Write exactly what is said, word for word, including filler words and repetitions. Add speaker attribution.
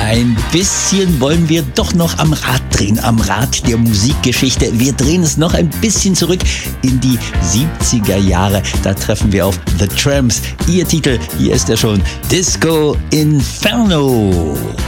Speaker 1: Ein bisschen wollen wir doch noch am Rad drehen, am Rad der Musikgeschichte. Wir drehen es noch ein bisschen zurück in die siebziger Jahre. Da treffen wir auf The Tramps. Ihr Titel, hier ist er schon, Disco Inferno.